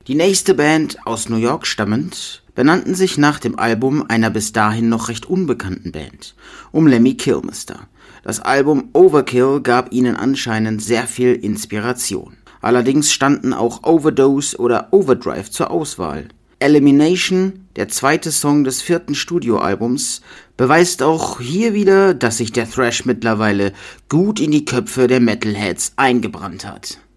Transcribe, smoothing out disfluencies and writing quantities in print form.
Die nächste Band, aus New York stammend, benannten sich nach dem Album einer bis dahin noch recht unbekannten Band, um Lemmy Kilmister. Das Album Overkill gab ihnen anscheinend sehr viel Inspiration. Allerdings standen auch Overdose oder Overdrive zur Auswahl. Elimination, der zweite Song des 4. Studioalbums, beweist auch hier wieder, dass sich der Thrash mittlerweile gut in die Köpfe der Metalheads eingebrannt hat.